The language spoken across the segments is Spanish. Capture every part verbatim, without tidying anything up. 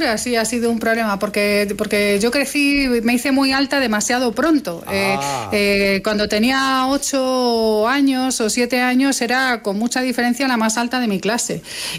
altura sí ha sido un problema, porque, porque yo crecí, me hice muy alta demasiado pronto. Ah. Eh, eh, cuando tenía ocho años o siete años era con mucha diferencia la más alta de mi clase.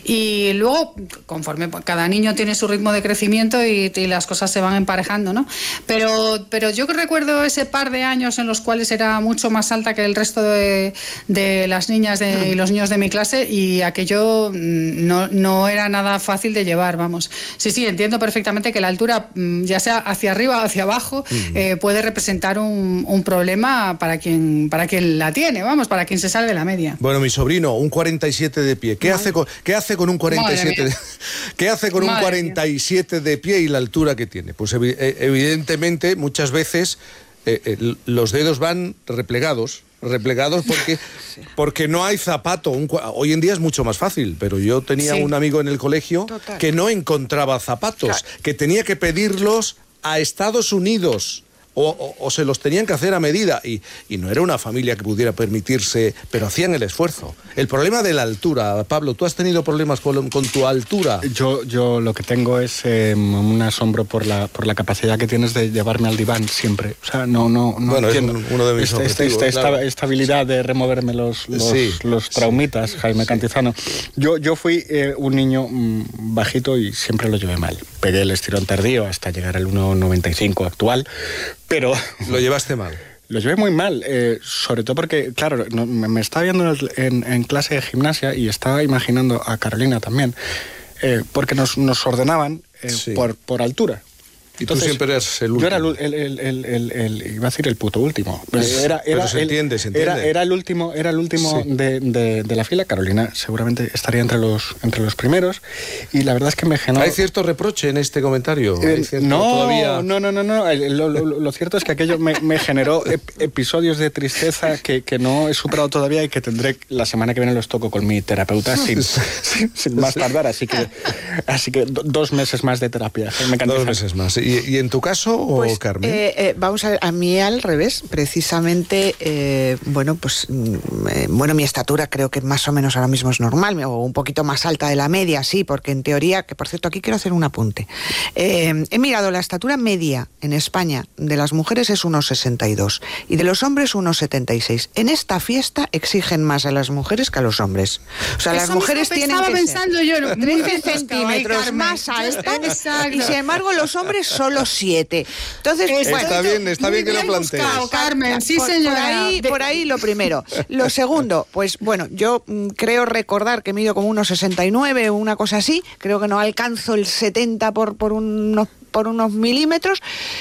Y luego, conforme cada niño tiene su ritmo de crecimiento y, y las cosas se van emparejando, ¿no? Pero, pero yo recuerdo ese par de años en los cuales era mucho más alta que el resto de, de las niñas de, y los niños de mi clase, y aquello no, no era nada fácil de llevar, vamos. Sí, sí, entiendo perfectamente que la altura, ya sea hacia arriba o hacia abajo, uh-huh. eh, puede representar un, un problema para quien, para quien la tiene, vamos, para quien se sale de la media. Bueno, mi sobrino, un cuarenta y siete de pie. ¿Qué, hace con, ¿qué hace con un cuarenta y siete de, ¿qué hace con un cuarenta y siete de pie y la altura que tiene? Pues evidentemente muchas veces eh, eh, los dedos van replegados. replegados porque, sí. porque no hay zapato. Un, hoy en día es mucho más fácil, pero yo tenía sí. un amigo en el colegio Total. que no encontraba zapatos, claro. que tenía que pedirlos a Estados Unidos. O, o, o se los tenían que hacer a medida y, y no era una familia que pudiera permitirse, pero hacían el esfuerzo. El problema de la altura, Pablo, ¿tú has tenido problemas con, con tu altura? Yo, yo lo que tengo es eh, un asombro por la, por la capacidad que tienes de llevarme al diván siempre. O sea, no, no, no bueno, entiendo. Es uno de mis esta, objetivos, esta, claro. esta, esta habilidad de removerme los, los, sí. los traumitas, sí. Jaime sí. Cantizano. Yo, yo fui eh, un niño mmm, bajito y siempre lo llevé mal. Pegué el estirón tardío hasta llegar al uno noventa y cinco actual. Pero... ¿Lo llevaste mal? Lo llevé muy mal, eh, sobre todo porque, claro, no, me, me estaba viendo en, en clase de gimnasia y estaba imaginando a Carolina también, eh, porque nos, nos ordenaban eh, sí. por, por altura. Y Entonces, tú siempre eras el último. Yo era el, el, el, el, el, el iba a decir el puto último. Pero, era, era, pero se entiende, el, se entiende. Era, era el último, era el último sí. de, de, de la fila. Carolina seguramente estaría entre los, entre los primeros. Y la verdad es que me generó... ¿Hay cierto reproche en este comentario? Eh, no, todavía... no, no, no, no. Lo, lo, lo cierto es que aquello me, me generó ep episodios de tristeza que, que no he superado todavía y que tendré la semana que viene los toco con mi terapeuta sin, sin, sin más tardar. Así que, así que dos meses más de terapia. Me encanta. Dos meses más. ¿Y, y en tu caso? ¿O pues, Carmen? Eh, eh, vamos a ver, a mí al revés, precisamente, eh, bueno, pues, eh, bueno, mi estatura creo que más o menos ahora mismo es normal, o un poquito más alta de la media, sí, porque en teoría, que por cierto, aquí quiero hacer un apunte. Eh, he mirado la estatura media en España de las mujeres es uno sesenta y dos y de los hombres uno setenta y seis. En esta fiesta exigen más a las mujeres que a los hombres. O sea, Eso las mujeres tienen que pensando ser yo, trece centímetros más altas y sin embargo los hombres solo siete. Entonces, está bueno, bien, está bien que lo plantees. Buscado, Carmen, sí, por, señora. Por ahí, por ahí lo primero. Lo segundo, pues bueno, yo mm, creo recordar que mido como unos sesenta y nueve o una cosa así. Creo que no alcanzo el setenta por, por, unos, por unos milímetros.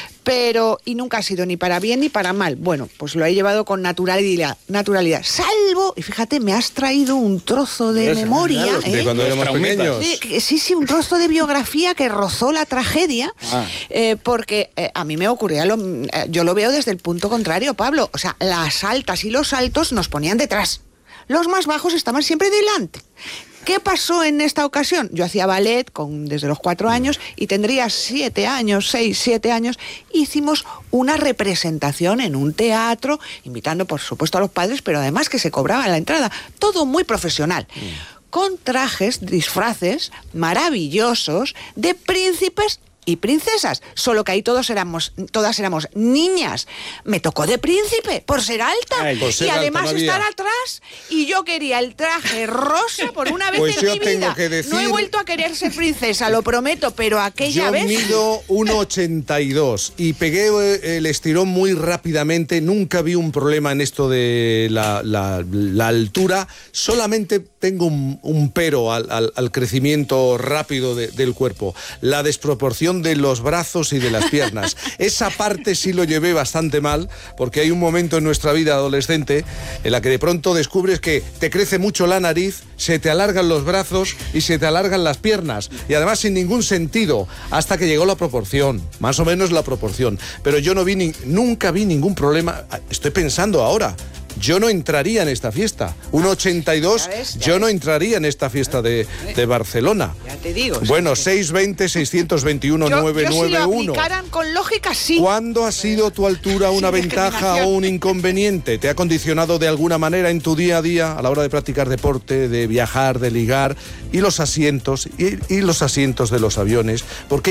Pero, y nunca ha sido ni para bien ni para mal. Bueno, pues lo he llevado con naturalidad, naturalidad. Salvo, y fíjate, me has traído un trozo de Eso, memoria. Claro, ¿eh? De cuando éramos pequeños. Sí, sí, sí, un trozo de biografía que rozó la tragedia, ah. eh, porque eh, a mí me ocurría, lo, eh, yo lo veo desde el punto contrario, Pablo. O sea, las altas y los altos nos ponían detrás. Los más bajos estaban siempre delante. ¿Qué pasó en esta ocasión? Yo hacía ballet con, desde los cuatro años y tendría siete años, seis, siete años. Hicimos una representación en un teatro, invitando por supuesto a los padres, pero además que se cobraba la entrada. Todo muy profesional. Mm. Con trajes, disfraces maravillosos de príncipes y princesas, solo que ahí todos éramos, todas éramos niñas. Me tocó de príncipe por ser alta. Ay, por ser y además alta no estar atrás, y yo quería el traje rosa por una vez pues en mi vida. Decir, no he vuelto a querer ser princesa, lo prometo, pero aquella yo vez... Yo mido uno ochenta y dos y pegué el estirón muy rápidamente. Nunca vi un problema en esto de la, la, la altura. Solamente tengo un, un pero al, al, al crecimiento rápido de, del cuerpo. La desproporción de los brazos y de las piernas. Esa parte sí lo llevé bastante mal, porque hay un momento en nuestra vida adolescente en la que de pronto descubres que te crece mucho la nariz, se te alargan los brazos y se te alargan las piernas, y además sin ningún sentido, hasta que llegó la proporción, más o menos la proporción. Pero yo no vi ni, nunca vi ningún problema. Estoy pensando ahora, yo no entraría en esta fiesta. uno ochenta y dos, yo no entraría en esta fiesta de, de Barcelona. Ya te digo. Bueno, seis veinte, seiscientos veintiuno, novecientos noventa y uno. Yo, yo si lo aplicaran con lógica, sí. ¿Cuándo ha sido tu altura una sí, ventaja o un inconveniente? ¿Te ha condicionado de alguna manera en tu día a día a la hora de practicar deporte, de viajar, de ligar? Y los asientos, y, y los asientos de los aviones. ¿Por qué